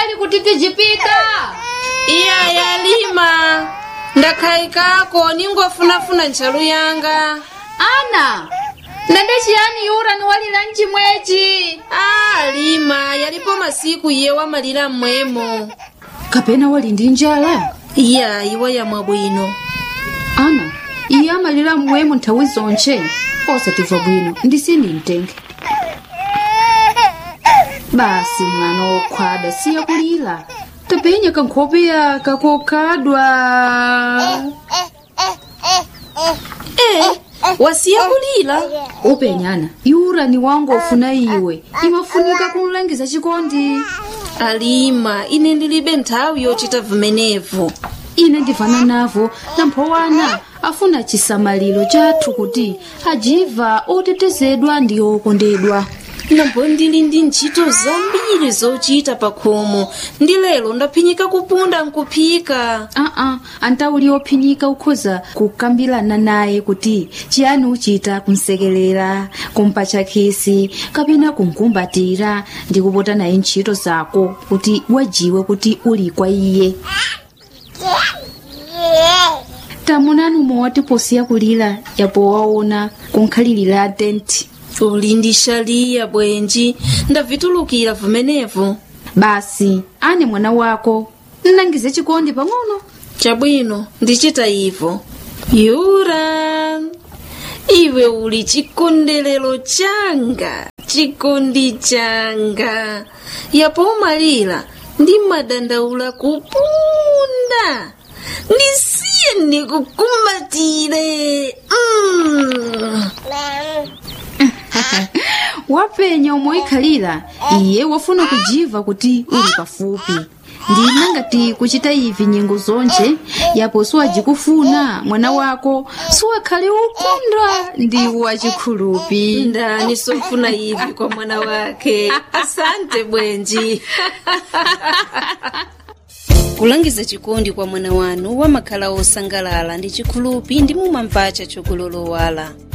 tayari kuti tijipita? Iya yalima. Ndakhaikako ningofunafuna ntchalu yanga. Ana, ndende chiyani Yura ni walira mchimwechi? Lima, yalipo masiku iye wamalira mmwemo. Kapena wali ndi njala? Iya, iwe yamwa bwino. Ana, iye amalira mmwemo nthawi zonche. Osatimva bwino, ndisini mtenge. Basi mwana wokhwada siya kulira. Tapenya kankhope yaka kokhadwa. Wasiya kulira? Upenyana, Yura ni wangu ofuna iwe. Imafunika kumulangiza chikondi. Alima, ine ndilibe nthawi yochita vimenevu. Ine ndivana navo namphowana afuna chisamaliro chathu kuti ajiva otetezedwa ndi okondedwa. Nambo ndili ndi ntchito zambiri zochita pakhomo. Ndi lero ndaphinyika kupunda nkuphika. Antauli ophinyika ukhoza kukambirana naye kuti chiyani uchita kumsekelera, kumpatcha khisi, kapena kumkumbatira ndi kupota naye ntchito zako kuti wajiwe kuti uli kwa iye. Tamunanu mowati posiya kulira yapo waona kunkhalirira tenti. Uli ndi shaliya bwenji, ndavitulukira vimenevu. Basi, ane mwana wako, nnangize chikondi pang'ono. Chabwino, ndichita ivo. Yura, iwe uli chikondelero changa, chikondi changa. Yapo umalira, ndi madandaula kupunda. Ndisiye ndikukumbatire. Wapenya umoikhalira, iye wafuna kujiva kuti uli pafupi. Ndina ngati kuchita ivi nyengo zonje, yapo siwajikufuna mwana wako, siwakhale ukunda ndi wachikhulupi. Ndani sofuna ivi kwa mwana wake. Asante bwenji. Kulangiza chikondi kwa mwana wanu wamakhala osangalala ndi chikhulupi ndi mumamvacha chokulolowala.